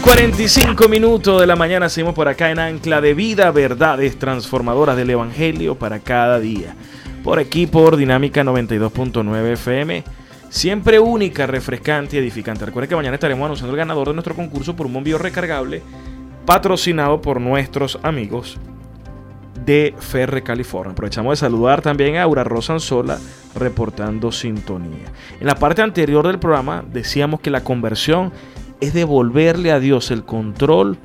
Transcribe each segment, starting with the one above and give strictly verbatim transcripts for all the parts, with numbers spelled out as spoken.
cuarenta y cinco minutos de la mañana, seguimos por acá en Ancla de Vida, verdades transformadoras del Evangelio para cada día. Por aquí, por Dinámica noventa y dos punto nueve F M, siempre única, refrescante y edificante. Recuerden que mañana estaremos anunciando el ganador de nuestro concurso por un bombillo recargable patrocinado por nuestros amigos de Ferre, California. Aprovechamos de saludar también a Aura Rosa Anzola, reportando sintonía. En la parte anterior del programa decíamos que la conversión es devolverle a Dios el control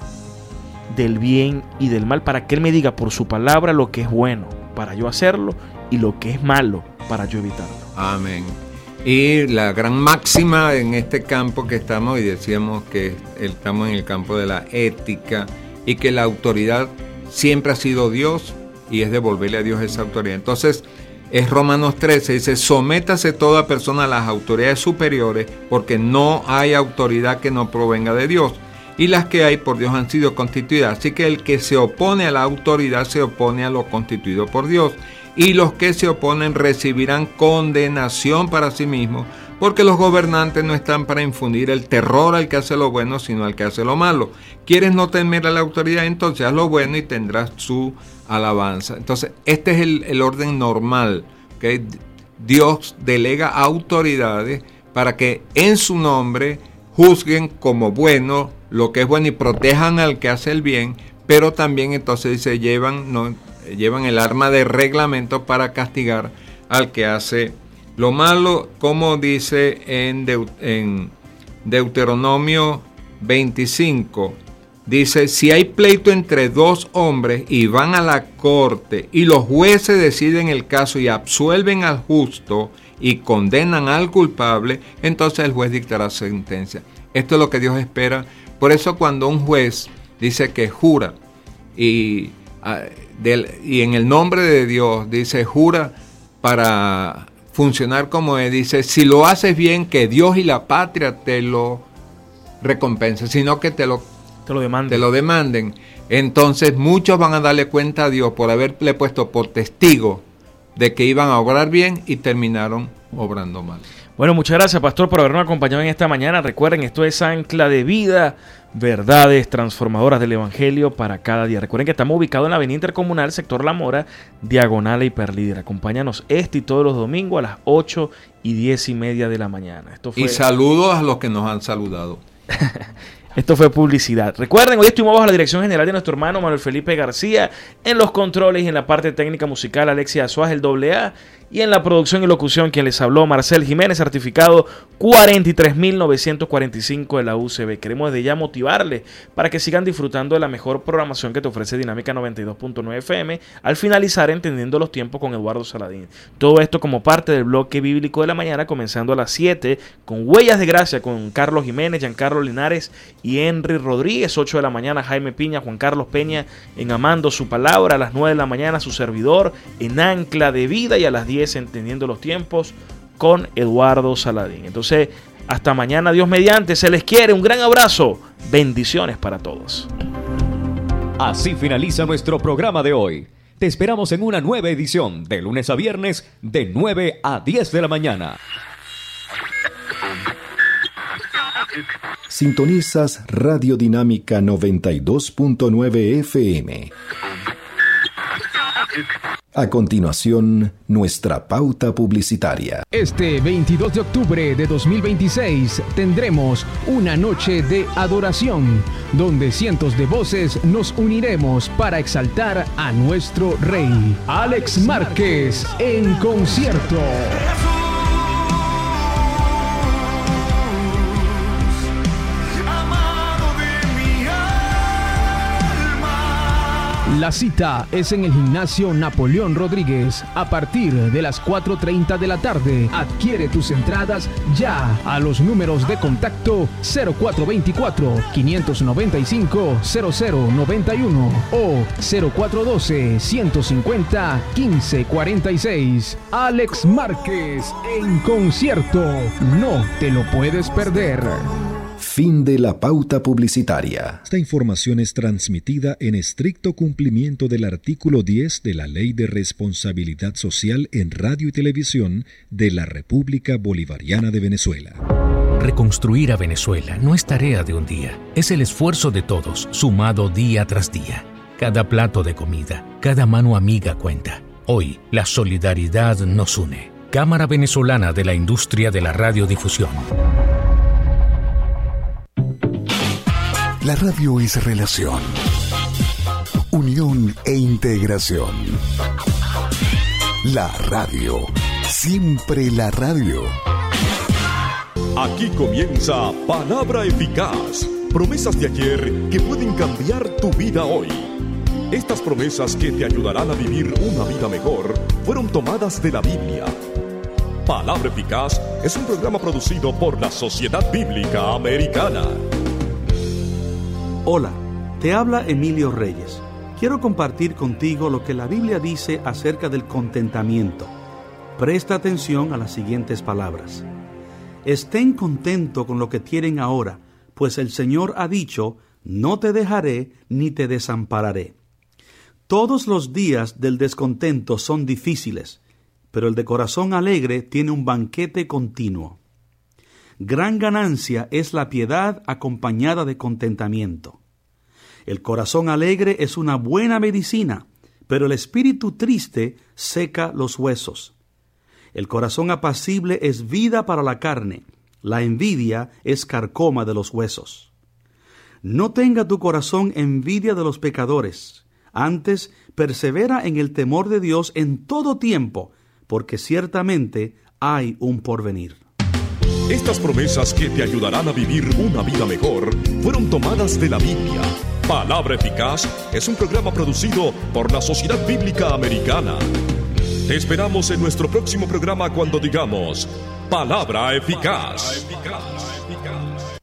del bien y del mal, para que Él me diga por su palabra lo que es bueno para yo hacerlo y lo que es malo para yo evitarlo. Amén. Y la gran máxima en este campo que estamos, y decíamos que estamos en el campo de la ética, y que la autoridad siempre ha sido Dios, y es devolverle a Dios esa autoridad. Entonces, es Romanos trece, dice: sométase toda persona a las autoridades superiores, porque no hay autoridad que no provenga de Dios, y las que hay por Dios han sido constituidas. Así que el que se opone a la autoridad se opone a lo constituido por Dios, y los que se oponen recibirán condenación para sí mismos, porque los gobernantes no están para infundir el terror al que hace lo bueno, sino al que hace lo malo. ¿Quieres no temer a la autoridad? Entonces haz lo bueno y tendrás su alabanza. Entonces, este es el, el orden normal, ¿okay? Dios delega autoridades para que en su nombre juzguen como bueno lo que es bueno y protejan al que hace el bien, pero también entonces dice, llevan, no, llevan el arma de reglamento para castigar al que hace lo malo, como dice en, Deut- en Deuteronomio veinticinco. Dice: si hay pleito entre dos hombres y van a la corte y los jueces deciden el caso y absuelven al justo y condenan al culpable, entonces el juez dictará sentencia. Esto es lo que Dios espera. Por eso cuando un juez dice que jura y, uh, del, y en el nombre de Dios dice jura para funcionar como él, dice: si lo haces bien, que Dios y la patria te lo recompensen, sino que te lo Te lo demanden. te lo demanden. Entonces muchos van a darle cuenta a Dios por haberle puesto por testigo de que iban a obrar bien y terminaron obrando mal. Bueno, muchas gracias, pastor, por habernos acompañado en esta mañana. Recuerden, esto es Ancla de Vida, verdades transformadoras del Evangelio para cada día. Recuerden que estamos ubicados en la avenida Intercomunal, sector La Mora, diagonal a Hiperlíder. Acompáñanos este y todos los domingos a las ocho y diez y media de la mañana. Esto fue... Y saludos a los que nos han saludado. Esto fue publicidad. Recuerden, hoy estuvimos bajo la dirección general de nuestro hermano Manuel Felipe García, en los controles y en la parte técnica musical Alexia Azuaz, el doble A, y en la producción y locución quien les habló, Marcel Jiménez, certificado cuarenta y tres mil novecientos cuarenta y cinco de la U C B. Queremos desde ya motivarles para que sigan disfrutando de la mejor programación que te ofrece Dinámica noventa y dos punto nueve F M, al finalizar Entendiendo los Tiempos con Eduardo Saladín. Todo esto como parte del bloque bíblico de la mañana, comenzando a las siete con Huellas de Gracia con Carlos Jiménez, Giancarlo Linares y Henry Rodríguez. Ocho de la mañana Jaime Piña, Juan Carlos Peña en Amando su Palabra. A las nueve de la mañana su servidor en Ancla de Vida, y a las diez Entendiendo los Tiempos con Eduardo Saladín. Entonces, hasta mañana, Dios mediante, se les quiere, un gran abrazo, bendiciones para todos. Así finaliza nuestro programa de hoy. Te esperamos en una nueva edición de lunes a viernes de nueve a diez de la mañana. Sintonizas Radio Dinámica noventa y dos punto nueve F M. A continuación, nuestra pauta publicitaria. Este veintidós de octubre de dos mil veintiséis tendremos una noche de adoración, donde cientos de voces nos uniremos para exaltar a nuestro Rey. Alex Márquez en concierto. La cita es en el gimnasio Napoleón Rodríguez a partir de las cuatro treinta de la tarde. Adquiere tus entradas ya a los números de contacto cero cuatro veinticuatro, quinientos noventa y cinco, cero cero noventa y uno o cero cuatro doce, ciento cincuenta, quince cuarenta y seis. Alex Márquez en concierto. No te lo puedes perder. Fin de la pauta publicitaria. Esta información es transmitida en estricto cumplimiento del artículo diez de la Ley de Responsabilidad Social en Radio y Televisión de la República Bolivariana de Venezuela. Reconstruir a Venezuela no es tarea de un día, es el esfuerzo de todos, sumado día tras día. Cada plato de comida, cada mano amiga cuenta. Hoy, la solidaridad nos une. Cámara Venezolana de la Industria de la Radiodifusión. La radio es relación, unión e integración. La radio, siempre la radio. Aquí comienza Palabra Eficaz. Promesas de ayer que pueden cambiar tu vida hoy. Estas promesas que te ayudarán a vivir una vida mejor fueron tomadas de la Biblia. Palabra Eficaz es un programa producido por la Sociedad Bíblica Americana. Hola, te habla Emilio Reyes. Quiero compartir contigo lo que la Biblia dice acerca del contentamiento. Presta atención a las siguientes palabras. Estén contentos con lo que tienen ahora, pues el Señor ha dicho, no te dejaré ni te desampararé. Todos los días del descontento son difíciles, pero el de corazón alegre tiene un banquete continuo. Gran ganancia es la piedad acompañada de contentamiento. El corazón alegre es una buena medicina, pero el espíritu triste seca los huesos. El corazón apacible es vida para la carne, la envidia es carcoma de los huesos. No tenga tu corazón envidia de los pecadores, antes persevera en el temor de Dios en todo tiempo, porque ciertamente hay un porvenir. Estas promesas que te ayudarán a vivir una vida mejor fueron tomadas de la Biblia. Palabra Eficaz es un programa producido por la Sociedad Bíblica Americana. Te esperamos en nuestro próximo programa cuando digamos Palabra Eficaz. Palabra eficaz.